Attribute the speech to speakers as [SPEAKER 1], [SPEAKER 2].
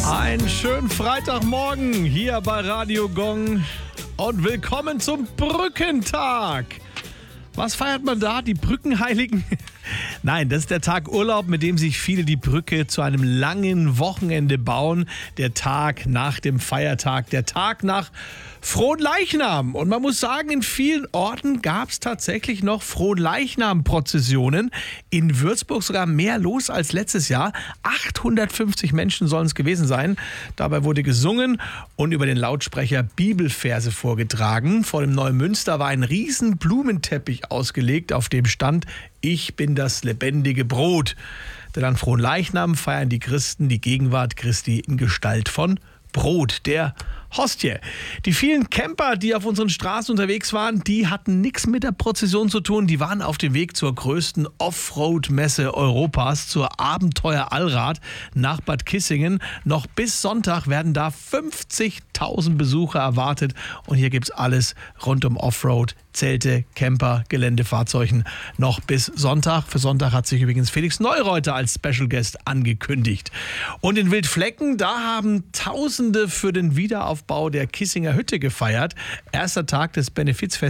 [SPEAKER 1] Einen schönen Freitagmorgen hier bei Radio Gong und willkommen zum Brückentag. Was feiert man da? Die Brückenheiligen? Nein, das ist der Tag Urlaub, mit dem sich viele die Brücke zu einem langen Wochenende bauen. Der Tag nach dem Feiertag, der Tag nach Fronleichnam. Und man muss sagen, in vielen Orten gab es tatsächlich noch Fronleichnam-Prozessionen. In Würzburg sogar mehr los als letztes Jahr. 850 Menschen sollen es gewesen sein. Dabei wurde gesungen und über den Lautsprecher Bibelverse vorgetragen. Vor dem Neumünster war ein riesen Blumenteppich ausgelegt, auf dem stand: Ich bin das lebendige Brot. Denn an Fronleichnam feiern die Christen die Gegenwart Christi in Gestalt von Brot, der Hostie. Die vielen Camper, die auf unseren Straßen unterwegs waren, die hatten nichts mit der Prozession zu tun. Die waren auf dem Weg zur größten Offroad-Messe Europas, zur Abenteuer Allrad nach Bad Kissingen. Noch bis Sonntag werden da 50.000 Besucher erwartet. Und hier gibt's alles rund um Offroad, Zelte, Camper, Geländefahrzeugen noch bis Sonntag. Für Sonntag hat sich übrigens Felix Neureuter als Special Guest angekündigt. Und in Wildflecken, da haben Tausende für den Wiederaufbau der Kissinger Hütte gefeiert. Erster Tag des Benefizfestivals